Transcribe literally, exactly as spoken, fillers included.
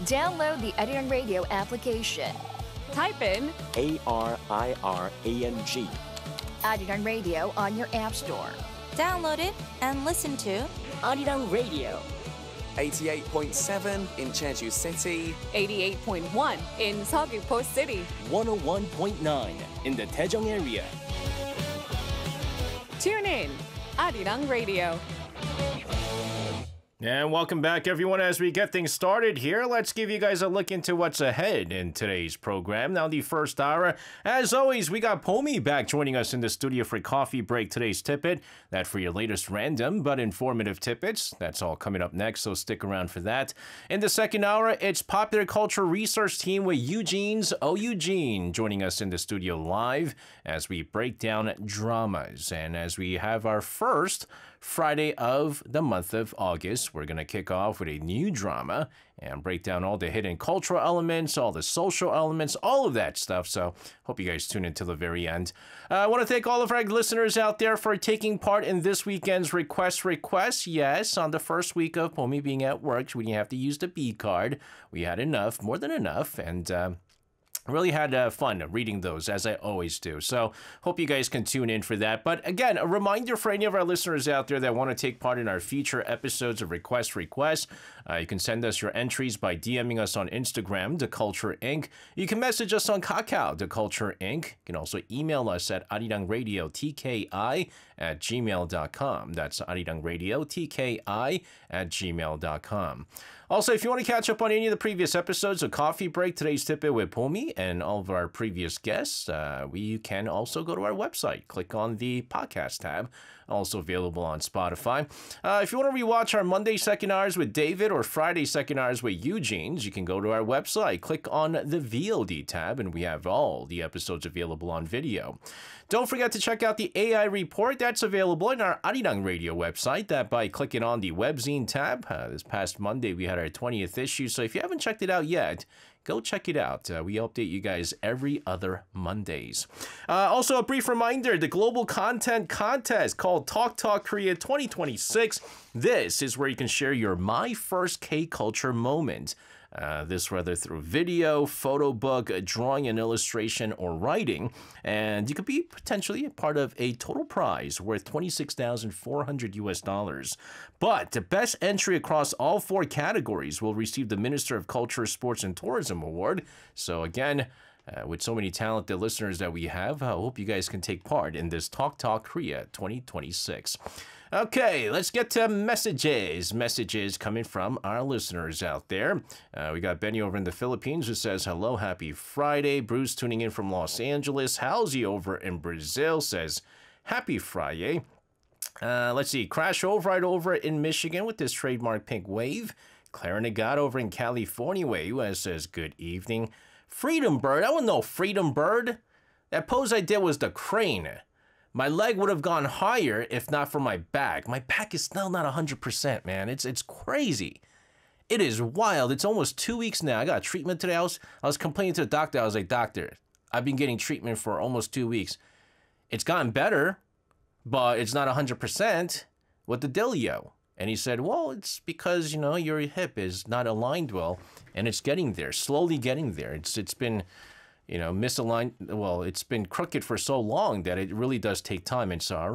Download the Arirang Radio application. Type in A R I R A N G. Arirang Radio on your app store. Download it and listen to Arirang Radio. eighty-eight point seven in Jeju City. eighty-eight point one in Seogwipo City. one oh one point nine in the Daejeong area. Tune in, Arirang Radio. And welcome back, everyone. As we get things started here, let's give you guys a look into what's ahead in today's program. Now, the first hour, as always, we got Pomi back joining us in the studio for Coffee Break. Today's tidbit, that for your latest random but informative tidbits. That's all coming up next, so stick around for that. In the second hour, it's Popular Culture Research Team with Eugene's Oh Eugene joining us in the studio live as we break down dramas. And as we have our first Friday of the month of August, we're going to kick off with a new drama and break down all the hidden cultural elements, all the social elements, all of that stuff. So hope you guys tune in till the very end. Uh, I want to thank all of our listeners out there for taking part in this weekend's Request Request. Yes, on the first week of Pomi being at work, we didn't have to use the B card. We had enough, more than enough, and um, really had uh, fun reading those, as I always do. So hope you guys can tune in for that. But again, a reminder for any of our listeners out there that want to take part in our future episodes of Request Request, uh, you can send us your entries by DMing us on Instagram, The Culture Incorporated. You can message us on Kakao, The Culture Incorporated. You can also email us at arirangradio, T K I, at gmail dot com. That's arirangradio, T K I, at gmail dot com. Also, if you want to catch up on any of the previous episodes of Coffee Break, Today's Tidbit with Pomi, and all of our previous guests, uh, we can also go to our website. Click on the podcast tab, also available on Spotify. Uh, if you want to rewatch our Monday second hours with David or Friday second hours with Eugene's, you can go to our website. Click on the V O D tab, and we have all the episodes available on video. Don't forget to check out the A I report that's available in our Arirang Radio website. That by clicking on the webzine tab. Uh, this past Monday, we had our twentieth issue, so if you haven't checked it out yet, go check it out. Uh, we update you guys every other Mondays. Uh, also, a brief reminder, the global content contest called Talk Talk Korea twenty twenty-six. This is where you can share your My First K-Culture moment. Uh, this whether through video, photo book, drawing and illustration, or writing. And you could be potentially a part of a total prize worth twenty-six thousand four hundred U S dollars. But the best entry across all four categories will receive the Minister of Culture, Sports, and Tourism Award. So again, uh, with so many talented listeners that we have, I hope you guys can take part in this Talk Talk Korea twenty twenty-six. Okay, let's get to messages. Messages coming from our listeners out there. Uh, we got Benny over in the Philippines who says, hello, happy Friday. Bruce tuning in from Los Angeles. Halsey over in Brazil says, happy Friday. Uh, let's see, Crash over right over in Michigan with this trademark pink wave. Clara Nagat over in California way who says, good evening. Freedom Bird, I don't know Freedom Bird. That pose I did was the crane. My leg would have gone higher if not for my back. My back is still not one hundred percent, man. It's it's crazy. It is wild. It's almost two weeks now. I got treatment today. I was, I was complaining to the doctor. I was like, doctor, I've been getting treatment for almost two weeks. It's gotten better, but it's not one hundred percent. What the dealio? And he said, well, it's because, you know, your hip is not aligned well, and it's getting there, slowly getting there. It's It's been... you know, misaligned, well, it's been crooked for so long that it really does take time. And so